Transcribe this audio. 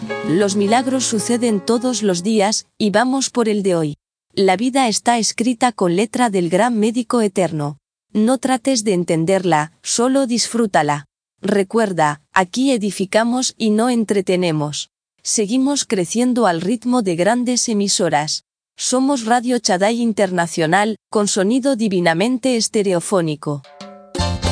Los milagros suceden todos los días, y vamos por el de hoy. La vida está escrita con letra del gran médico eterno. No trates de entenderla, solo disfrútala. Recuerda, aquí edificamos y no entretenemos. Seguimos creciendo al ritmo de grandes emisoras. Somos Radio Shaddai Internacional, con sonido divinamente estereofónico.